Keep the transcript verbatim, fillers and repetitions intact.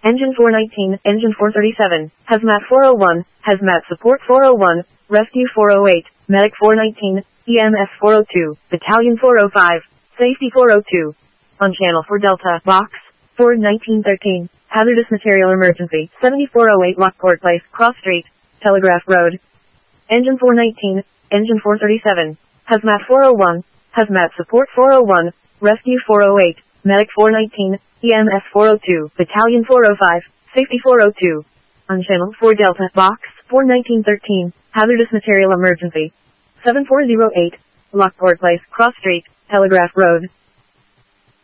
Engine four nineteen, Engine four thirty-seven, Hazmat four oh one, Hazmat Support four oh one, Rescue four oh eight, Medic four nineteen, E M S four oh two, Battalion four oh five, Safety four oh two. On channel for Delta, Box, four nineteen thirteen, Hazardous Material Emergency, seventy-four oh eight Lockport Place, Cross Street, Telegraph Road. Engine four nineteen, Engine four thirty-seven, Hazmat four oh one, Hazmat Support four oh one, Rescue four oh eight, Medic four nineteen, E M S four oh two, Battalion four oh five, Safety four oh two. On channel for Delta, Box, four nineteen thirteen, Hazardous Material Emergency, seven four oh eight, Lockport Place, Cross Street, Telegraph Road.